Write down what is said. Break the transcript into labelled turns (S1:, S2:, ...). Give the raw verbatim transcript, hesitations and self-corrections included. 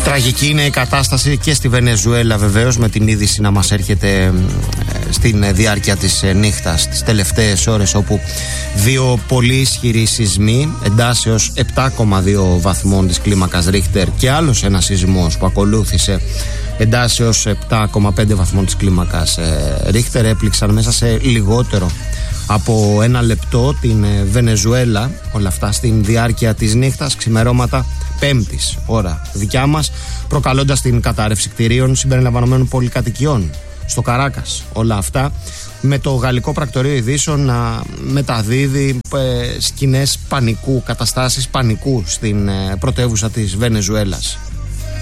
S1: Τραγική είναι η κατάσταση και στη Βενεζουέλα, βεβαίως, με την είδηση να μας έρχεται στην διάρκεια της νύχτας, τις τελευταίες ώρες, όπου δύο πολύ ισχυροί σεισμοί εντάσεως επτά κόμμα δύο βαθμών της κλίμακας Ρίχτερ και άλλος ένας σεισμός που ακολούθησε εντάσεως επτά κόμμα πέντε βαθμών της κλίμακας Ρίχτερ έπληξαν μέσα σε λιγότερο από ένα λεπτό την Βενεζουέλα, όλα αυτά στην διάρκεια της νύχτας, ξημερώματα Πέμπτης ώρα δικιά μας, προκαλώντας την κατάρρευση κτηρίων συμπεριλαμβανομένων πολυκατοικιών στο Καράκας. Όλα αυτά με το Γαλλικό Πρακτορείο Ειδήσεων να μεταδίδει ε, σκηνές πανικού, καταστάσεις πανικού στην ε, πρωτεύουσα της Βενεζουέλας.